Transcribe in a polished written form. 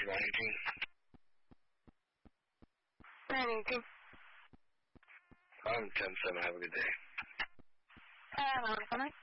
918. 918. I'm 10-7. Have a good day. Wonderful night.